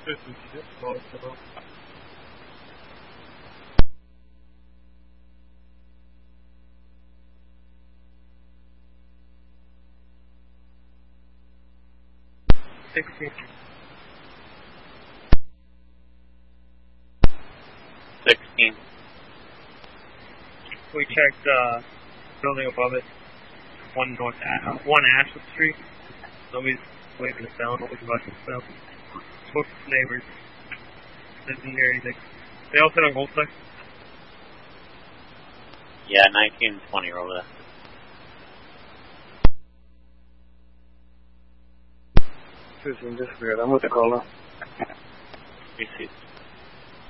16. 16. We checked building above it, one Ashland Street. Nobody's waving us down. Nobody's about to spell. Spoke to neighbors. Didn't hear anything. They all sit on Gold Star? Yeah, 19 and 20 are over there. Susan, disappeared. I'm with the caller. Received.